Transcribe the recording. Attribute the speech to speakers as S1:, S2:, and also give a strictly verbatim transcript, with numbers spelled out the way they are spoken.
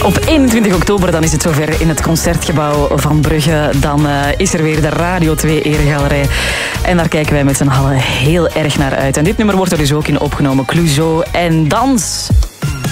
S1: Op eenentwintig oktober dan is het zover in het Concertgebouw van Brugge. Dan uh, is er weer de Radio twee Eregalerij. En daar kijken wij met z'n allen heel erg naar uit. En dit nummer wordt er dus ook in opgenomen. Clouseau en Dans.